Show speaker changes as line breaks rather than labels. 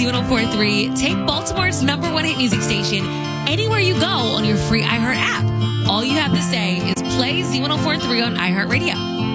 Z1043. Take Baltimore's #1 hit music station anywhere you go on your free iHeart app. All you have to say is play Z1043 on iHeartRadio.